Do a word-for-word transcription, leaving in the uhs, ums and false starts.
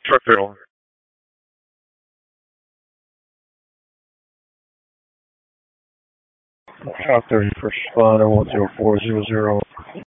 Truckville. South thirty-first responder one zero four zero zero.